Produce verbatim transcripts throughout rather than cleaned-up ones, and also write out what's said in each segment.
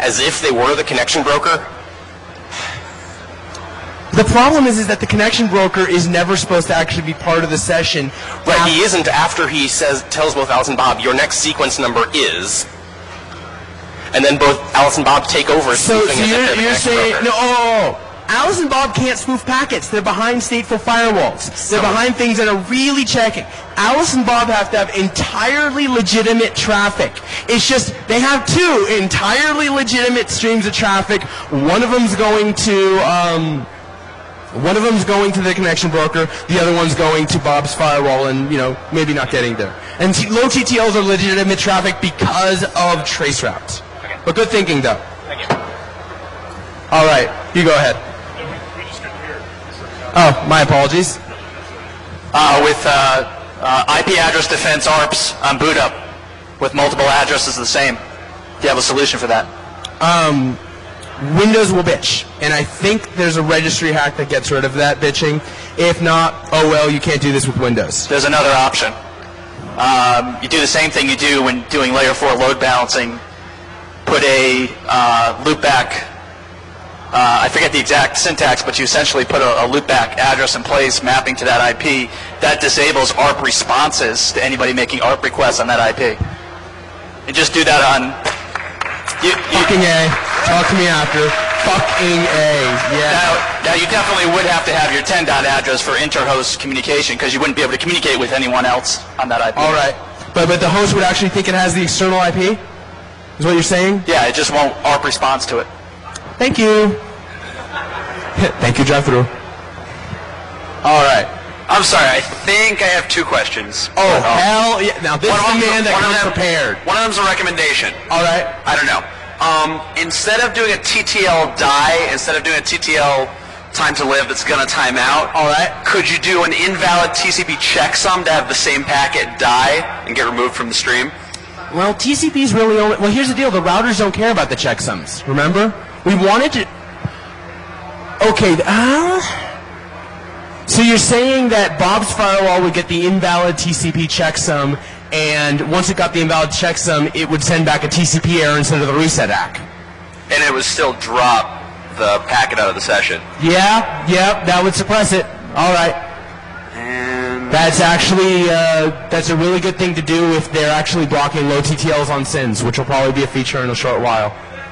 as if they were the connection broker? The problem is, is that the connection broker is never supposed to actually be part of the session. Right, he isn't after he says, tells both Alice and Bob, your next sequence number is, and then both Alice and Bob take over. So, so as you're, if they're you're the saying, broker. no, oh, oh, Alice and Bob can't spoof packets. They're behind stateful firewalls. They're behind things that are really checking. Alice and Bob have to have entirely legitimate traffic. It's just, they have two entirely legitimate streams of traffic. One of them's going to, um, One of them's going to the connection broker, the other one's going to Bob's firewall and, you know, maybe not getting there. And t low T T Ls are legitimate traffic because of trace routes. Okay. But good thinking, though. Thank you. All right, you go ahead. Oh, my apologies. Uh, with uh, uh, I P address defense A R Ps on boot up with multiple addresses the same. Do you have a solution for that? Um... Windows will bitch, and I think there's a registry hack that gets rid of that bitching. If not, oh well, you can't do this with Windows. There's another option. Um, you do the same thing you do when doing layer four load balancing. Put a uh, loopback, uh, I forget the exact syntax, but you essentially put a, a loopback address in place mapping to that I P. That disables A R P responses to anybody making A R P requests on that I P. And just do that on... You, you, Fucking A. Talk to me after. Fucking A. Yeah. Now, now, you definitely would have to have your ten dot address for inter-host communication because you wouldn't be able to communicate with anyone else on that I P. All right. But, but the host would actually think it has the external I P? Is what you're saying? Yeah, it just won't A R P response to it. Thank you. Thank you, drive-through. All right. I'm sorry, I think I have two questions. Oh, but, um, hell yeah. Now, this one is of the them's- man that one of comes them- prepared. One of them's a recommendation. All right. I don't know. Um, instead of doing a T T L die, instead of doing a T T L time to live that's going to time out, all right, could you do an invalid T C P checksum to have the same packet die and get removed from the stream? Well, T C P's really only... Well, here's the deal. The routers don't care about the checksums. Remember? We wanted to... Okay, uh... So you're saying that Bob's firewall would get the invalid T C P checksum, and once it got the invalid checksum, it would send back a T C P error instead of the reset hack. And it would still drop the packet out of the session. Yeah, yeah, that would suppress it. All right. And That's actually, uh, that's a really good thing to do if they're actually blocking low T T Ls on S I Ns, which will probably be a feature in a short while.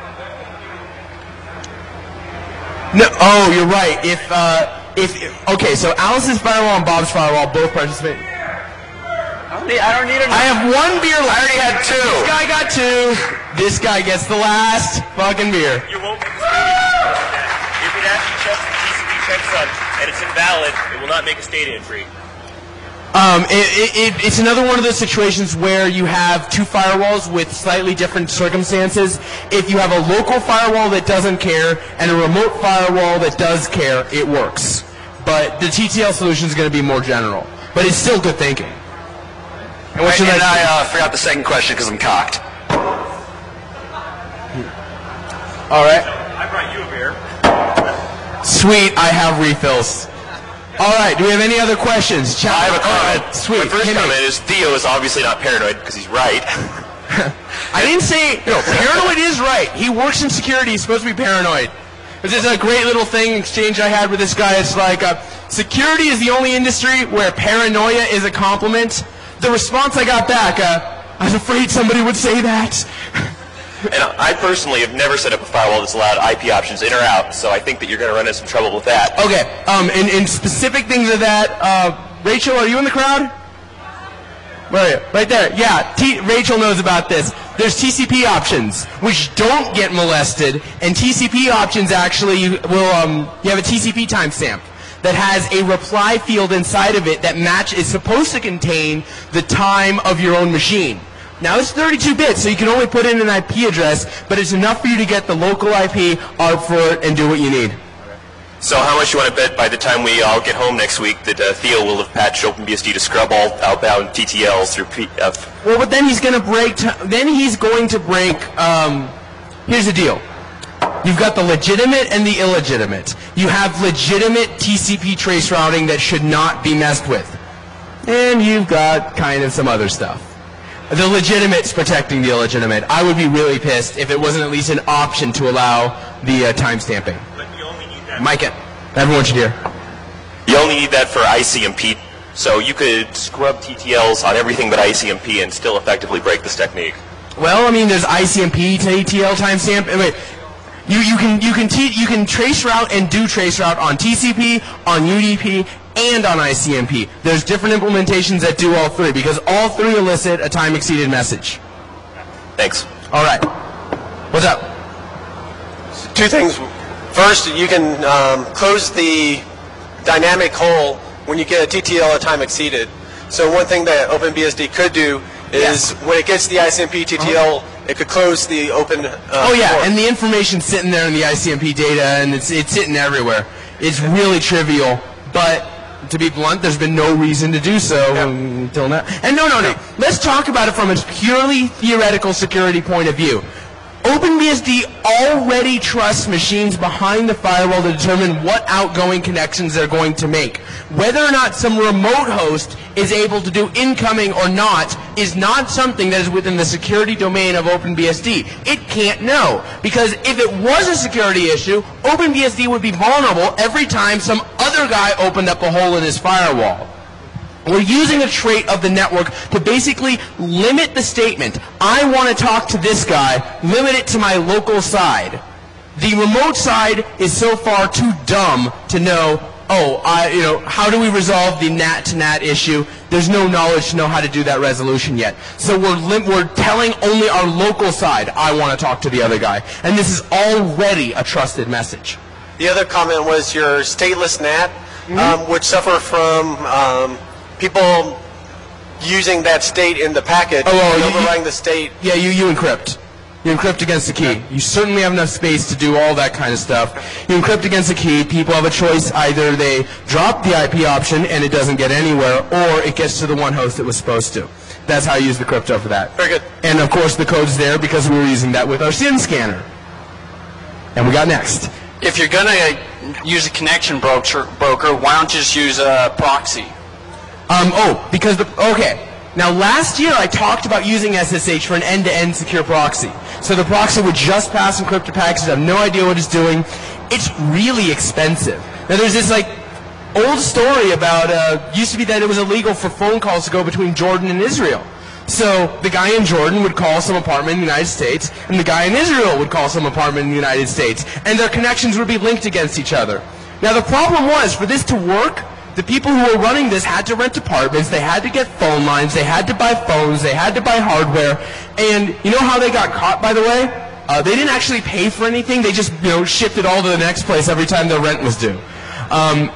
No, oh, you're right. If, uh, if, okay, so Alice's firewall and Bob's firewall both participate. I don't need, I don't need I have one beer left. I already had two. This guy got two. This guy gets the last fucking beer. You won't make a stated entry. If it actually checks the T C P checksum and it's invalid, it will not make a state entry. Um, it, it, it's another one of those situations where you have two firewalls with slightly different circumstances. If you have a local firewall that doesn't care and a remote firewall that does care, it works. But the T T L solution is going to be more general. But it's still good thinking. And, Wait, and I uh, forgot the second question because I'm cocked. All right. I brought you a beer. Sweet, I have refills. All right, do we have any other questions? Chat- I have a comment. Oh, sweet. My first Hit me. comment is Theo is obviously not paranoid because he's right. I didn't say, no, paranoid is right. He works in security. He's supposed to be paranoid. This is a great little thing, exchange I had with this guy. It's like, uh, security is the only industry where paranoia is a compliment. The response I got back, uh, I was afraid somebody would say that. And I personally have never set up a firewall that's allowed I P options in or out, so I think that you're going to run into some trouble with that. Okay, um, in, in specific things of that, uh, Rachel, are you in the crowd? Where are you? Right there. Yeah, T Rachel knows about this. There's T C P options, which don't get molested, and T C P options actually will, um, you have a T C P timestamp that has a reply field inside of it that match is supposed to contain the time of your own machine. Now it's thirty-two bits, so you can only put in an I P address, but it's enough for you to get the local I P, A R P for it, and do what you need. So how much you want to bet by the time we all get home next week that uh, Theo will have patched OpenBSD to scrub all outbound T T Ls through P F? Well, but then he's going to break, t then he's going to break, um, here's the deal. You've got the legitimate and the illegitimate. You have legitimate T C P trace routing that should not be messed with. And you've got kind of some other stuff. The legitimate's protecting the illegitimate. I would be really pissed if it wasn't at least an option to allow the uh, timestamping. But you only need that. Mike it. Everyone should hear. You only need that for I C M P, so you could scrub T T Ls on everything but I C M P and still effectively break this technique. Well, I mean, there's I C M P to A T L timestamp. Wait, you you can you can t you can trace route and do trace route on T C P, on U D P, and on I C M P. There's different implementations that do all three because all three elicit a time exceeded message. Thanks. All right. What's up? Two things. First, you can um, close the dynamic hole when you get a T T L or time exceeded. So one thing that OpenBSD could do is yeah. when it gets the I C M P T T L, uh-huh. it could close the open uh, Oh yeah, port. and the information's sitting there in the I C M P data, and it's it's sitting everywhere. It's really trivial, but to be blunt, there's been no reason to do so yeah. until now. And no, no, no. Let's talk about it from a purely theoretical security point of view. OpenBSD already trusts machines behind the firewall to determine what outgoing connections they're going to make. Whether or not some remote host is able to do incoming or not is not something that is within the security domain of OpenBSD. It can't know. Because if it was a security issue, OpenBSD would be vulnerable every time some other guy opened up a hole in his firewall. We're using a trait of the network to basically limit the statement, I want to talk to this guy, limit it to my local side. The remote side is so far too dumb to know, oh, I, you know, how do we resolve the N A T to N A T issue? There's no knowledge to know how to do that resolution yet. So we're, lim we're telling only our local side, I want to talk to the other guy. And this is already a trusted message. The other comment was your stateless N A T, mm-hmm. um, which suffer from um, people using that state in the packet oh, well, and you, overriding the state. Yeah, you, you encrypt. You encrypt against the key. You certainly have enough space to do all that kind of stuff. You encrypt against the key. People have a choice. Either they drop the I P option and it doesn't get anywhere, or it gets to the one host it was supposed to. That's how I use the crypto for that. Very good. And of course the code's there because we were using that with our SYN scanner. And we got next. If you're going to use a connection broker, broker, why don't you just use a proxy? Um, oh, because the, okay. Now last year I talked about using S S H for an end-to-end secure proxy. So the proxy would just pass encrypted packets, have no idea what it's doing. It's really expensive. Now there's this like old story about, uh, used to be that it was illegal for phone calls to go between Jordan and Israel. So the guy in Jordan would call some apartment in the United States, and the guy in Israel would call some apartment in the United States, and their connections would be linked against each other. Now the problem was, for this to work, the people who were running this had to rent apartments, they had to get phone lines, they had to buy phones, they had to buy hardware, and you know how they got caught, by the way? Uh, they didn't actually pay for anything, they just, you know, shipped it all to the next place every time their rent was due. Um,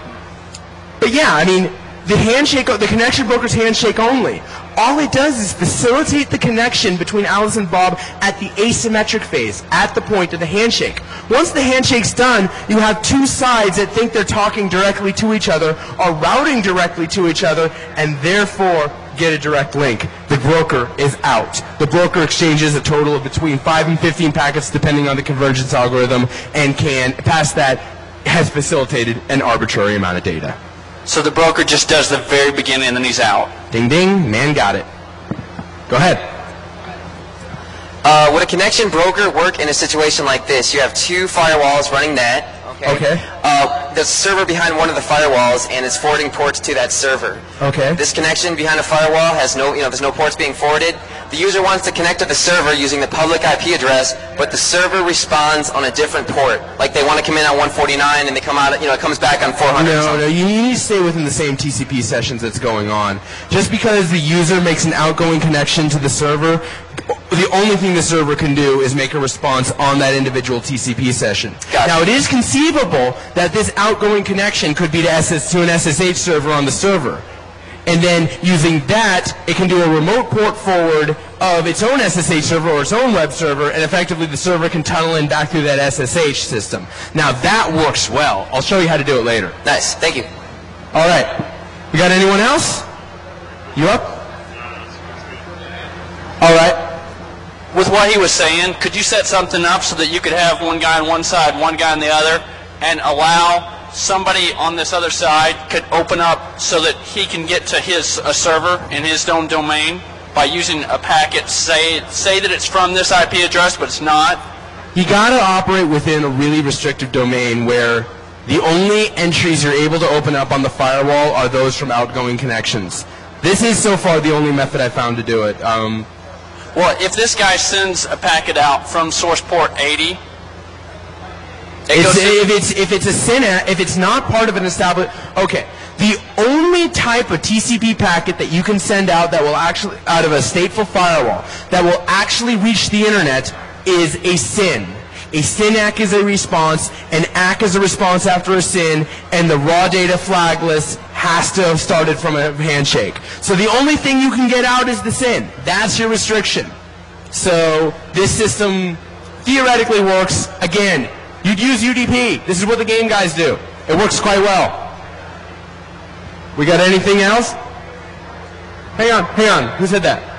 but yeah, I mean, the handshake, the connection broker's handshake only. All it does is facilitate the connection between Alice and Bob at the asymmetric phase, at the point of the handshake. Once the handshake's done, you have two sides that think they're talking directly to each other, are routing directly to each other, and therefore get a direct link. The broker is out. The broker exchanges a total of between five and fifteen packets depending on the convergence algorithm, and can, past that, has facilitated an arbitrary amount of data. So the broker just does the very beginning and then he's out. Ding ding, man got it. Go ahead. Uh, would a connection broker work in a situation like this? You have two firewalls running that. Okay. Okay. Uh, there's a server behind one of the firewalls, and it's forwarding ports to that server. Okay. This connection behind a firewall has no, you know, there's no ports being forwarded. The user wants to connect to the server using the public I P address, but the server responds on a different port. Like they want to come in on one forty-nine, and they come out, you know, it comes back on four hundred. No, no, you need to stay within the same T C P sessions that's going on. Just because the user makes an outgoing connection to the server, the only thing the server can do is make a response on that individual T C P session. Gotcha. Now, it is conceivable that this outgoing connection could be to, S S to an S S H server on the server. And then, using that, it can do a remote port forward of its own S S H server or its own web server, and effectively the server can tunnel in back through that S S H system. Now, that works well. I'll show you how to do it later. Nice. Thank you. All right. We got anyone else? You up? All right. With what he was saying, could you set something up so that you could have one guy on one side, one guy on the other, and allow somebody on this other side could open up so that he can get to his a server in his own domain? by using a packet, say say that it's from this I P address, but it's not? You got to operate within a really restrictive domain where the only entries you're able to open up on the firewall are those from outgoing connections. This is so far the only method I found to do it. Um, Well, if this guy sends a packet out from source port eighty, it it's, goes to- if it's if it's a S Y N, if it's not part of an established, okay. The only type of T C P packet that you can send out that will actually out of a stateful firewall that will actually reach the internet is a S Y N. A S Y N A C is a response, an A C is a response after a S Y N, and the raw data flagless has to have started from a handshake. So the only thing you can get out is the S Y N. That's your restriction. So this system theoretically works. Again, you'd use U D P. This is what the game guys do. It works quite well. We got anything else? Hang on, hang on. Who said that?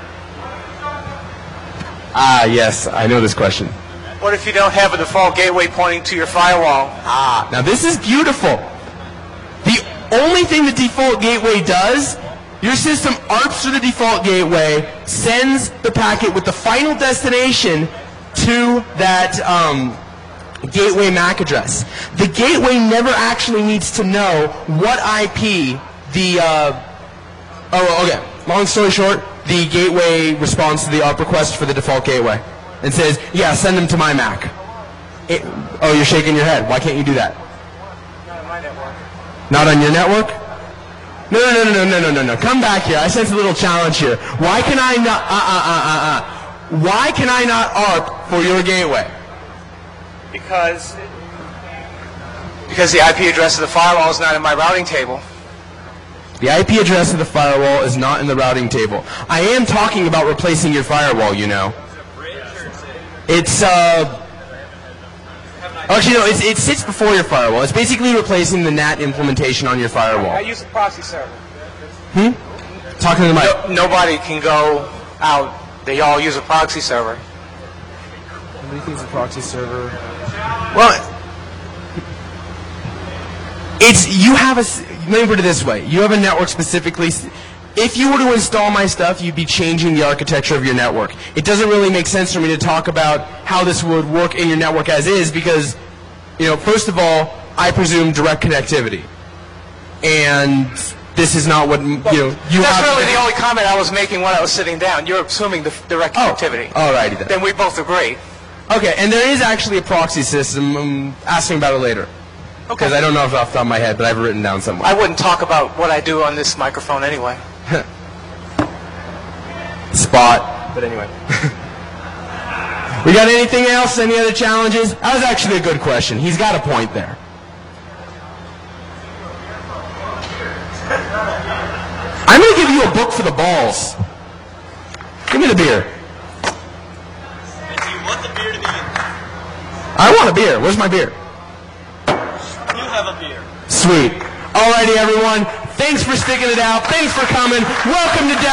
Ah, yes, I know this question. What if you don't have a default gateway pointing to your firewall? Ah, now this is beautiful. The only thing the default gateway does, your system A R Ps to the default gateway, sends the packet with the final destination to that um, gateway M A C address. The gateway never actually needs to know what I P the, uh, oh, okay, long story short, the gateway responds to the A R P request for the default gateway and says, yeah, send them to my M A C. It, oh, you're shaking your head. Why can't you do that? Not on my network. Not on your network? No, no, no, no, no, no, no, no. Come back here. I sense a little challenge here. Why can I not, uh, uh, uh, uh, uh. Why can I not A R P for your gateway? Because, because the I P address of the firewall is not in my routing table. The I P address of the firewall is not in the routing table. I am talking about replacing your firewall, you know. It's, uh... Actually, no, it's, it sits before your firewall. It's basically replacing the N A T implementation on your firewall. I use a proxy server. Hmm? Talking to the mic. No, nobody can go out. They all use a proxy server. Nobody thinks a proxy server. Well, it's, you have a, let me put it this way. You have a network specifically. If you were to install my stuff, you'd be changing the architecture of your network. It doesn't really make sense for me to talk about how this would work in your network as is because, you know, first of all, I presume direct connectivity. And this is not what, you know, you That's have... really the only comment I was making when I was sitting down. You're assuming the direct connectivity. Oh, alrighty then. Then we both agree. Okay, and there is actually a proxy system. I'm asking about it later. Because Okay. I don't know if it's off the top of my head, but I have it written down somewhere. I wouldn't talk about what I do on this microphone anyway. Spot. But anyway. We got anything else? Any other challenges? That was actually a good question. He's got a point there. I'm going to give you a book for the balls. Give me the beer. Do you want the beer to be? I want a beer. Where's my beer? You have a beer. Sweet. Alrighty, everyone. Thanks for sticking it out. Thanks for coming. Welcome to Dallas.